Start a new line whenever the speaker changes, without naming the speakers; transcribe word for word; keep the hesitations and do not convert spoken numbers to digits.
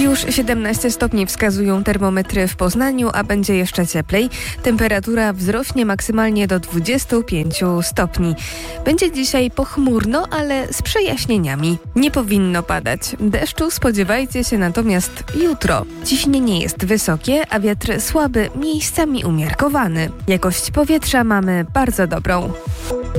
Już siedemnaście stopni wskazują termometry w Poznaniu, a będzie jeszcze cieplej. Temperatura wzrośnie maksymalnie do dwudziestu pięciu stopni. Będzie dzisiaj pochmurno, ale z przejaśnieniami. Nie powinno padać. Deszczu spodziewajcie się natomiast jutro. Ciśnienie jest wysokie, a wiatr słaby, miejscami umiarkowany. Jakość powietrza mamy bardzo dobrą.